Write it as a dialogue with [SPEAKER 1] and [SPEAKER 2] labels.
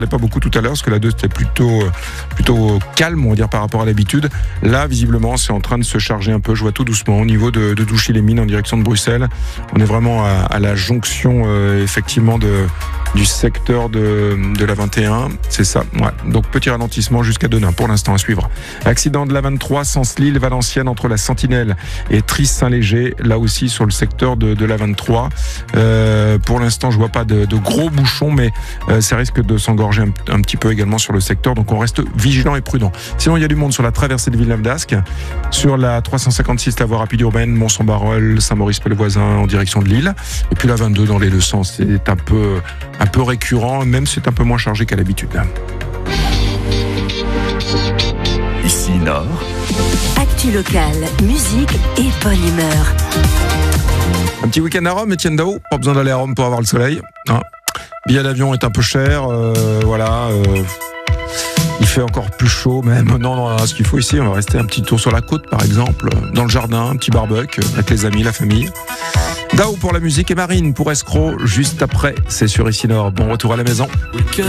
[SPEAKER 1] Pas beaucoup tout à l'heure parce que la 2 c'était plutôt calme, on va dire, par rapport à l'habitude. Là visiblement c'est en train de se charger un peu. Je vois tout doucement au niveau de Douchy-les-Mines en direction de Bruxelles. On est vraiment à la jonction effectivement du secteur de la 21, c'est ça, ouais. Donc petit ralentissement jusqu'à Denain pour l'instant à suivre. Accident de la 23 sens Lille Valenciennes entre la Sentinelle et Tris-Saint-Léger, là aussi sur le secteur de la 23. Pour l'instant je vois pas de gros bouchons, mais ça risque de s'engorger un petit peu également sur le secteur, donc on reste vigilant et prudent. Sinon il y a du monde sur la traversée de Villeneuve-d'Ascq, sur la 356 la voie rapide urbaine, Mont-Saint-Barreul, Saint-Maurice-Pellevoisin en direction de Lille, et puis la 22 dans les deux sens, c'est un peu récurrent, même c'est un peu moins chargé qu'à l'habitude.
[SPEAKER 2] Ici Nord.
[SPEAKER 3] Actu locale, musique et bonne humeur.
[SPEAKER 1] Un petit week-end à Rome, Étienne Dao, pas besoin d'aller à Rome pour avoir le soleil. Hein. Billet d'avion est un peu cher, voilà. Il fait encore plus chaud, même. Non, ce qu'il faut ici, on va rester un petit tour sur la côte, par exemple, dans le jardin, un petit barbecue avec les amis, la famille. Dao pour la musique et Marine pour Escroc, juste après, c'est sur Ici Nord. Bon retour à la maison.